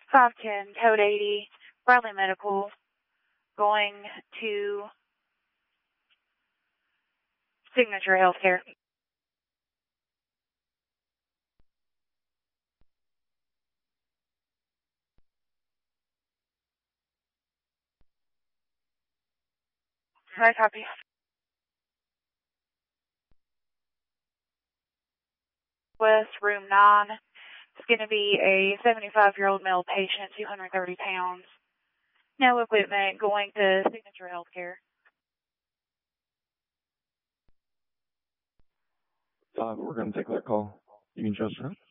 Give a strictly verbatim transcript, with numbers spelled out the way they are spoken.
five ten, code eighty, Bradley Medical, going to Signature Healthcare. I copy. West, room nine. It's going to be a seventy-five-year-old male patient, two hundred thirty pounds. No equipment, going to Signature Healthcare. Uh, we're going to take that call. You can trust her.